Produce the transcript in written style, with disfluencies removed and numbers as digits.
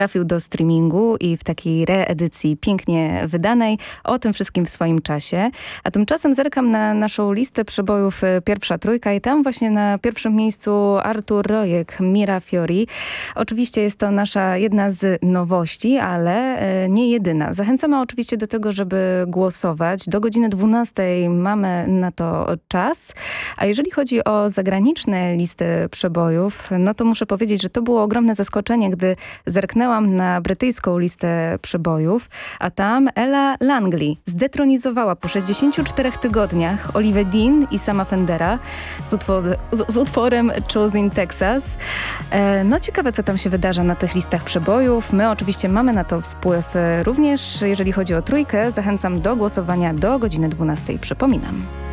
trafił do streamingu i w takiej reedycji pięknie wydanej. O tym wszystkim w swoim czasie. A tymczasem zerkam na naszą listę przebojów Pierwsza Trójka i tam właśnie na pierwszym miejscu Artur Rojek, Mira Fiori. Oczywiście jest to nasza jedna z nowości, ale nie jedyna. Zachęcamy oczywiście do tego, żeby głosować. Do godziny 12 mamy na to czas. A jeżeli chodzi o zagraniczne listy przebojów, no to muszę powiedzieć, że to było ogromne zaskoczenie, gdy zerknęłam na brytyjską listę przebojów, a tam Ella Langley zdetronizowała po 64 tygodniach Olivę Dean i Sama Fendera z utworem Choosing Texas. No ciekawe, co tam się wydarza na tych listach przebojów. My oczywiście mamy na to wpływ również. Jeżeli chodzi o trójkę, zachęcam do głosowania do godziny 12. Przypominam.